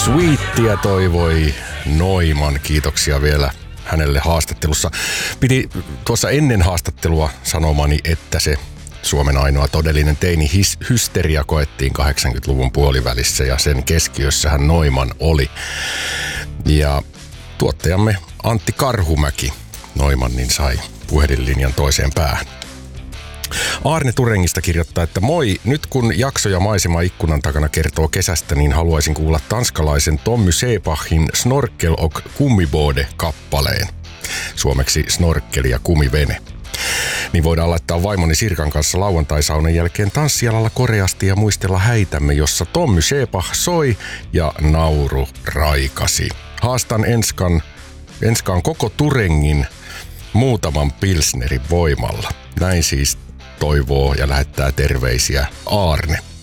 Sweetia toivoi Neumann. Kiitoksia vielä hänelle haastattelussa. Piti tuossa ennen haastattelua sanomani, että se Suomen ainoa todellinen teini-hysteria koettiin 80-luvun puolivälissä ja sen keskiössähän Neumann oli. Ja tuottajamme Antti Karhumäki Neumannin sai puhelinlinjan toiseen päähän. Aarne Turengista kirjoittaa, että moi, nyt kun jakso ja maisema ikkunan takana kertoo kesästä, niin haluaisin kuulla tanskalaisen Tommy Sebachin Snorkel och Kummibåde-kappaleen. Suomeksi snorkkeli ja kumivene. Niin voidaan laittaa vaimoni Sirkan kanssa lauantaisaunan jälkeen tanssialalla koreasti ja muistella häitämme, jossa Tommy Sebach soi ja nauru raikasi. Haastan enskaan koko Turengin muutaman pilsnerin voimalla. Näin siis toivoo ja lähettää terveisiä Aarne.